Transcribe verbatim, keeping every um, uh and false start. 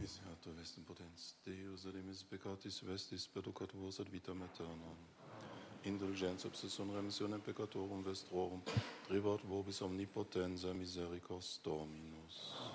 Miseatur est in potens Deus, ad emis peccatis vestis, perducat vos ad vitam aeternam. Indulgentia obsession remissionem peccatorum vestrorum, tribuat vobis omnipotenza misericors Dominus.